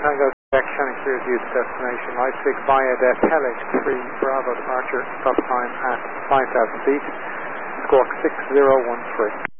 Tango, Quebec, Shannon clears you to destination. Leipzig via the Pelage 3 Bravo departure, stop time at 5,000 feet. Squawk 6013.